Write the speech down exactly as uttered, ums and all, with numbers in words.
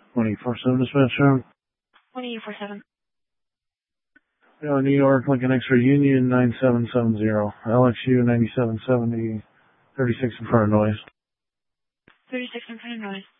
twenty-four seven dispatcher. twenty-four seven. Uh, New York, Lincoln X-ray Union nine seven seven zero. L X U ninety-seven seventy, thirty-six in front of noise. thirty-six in front of noise.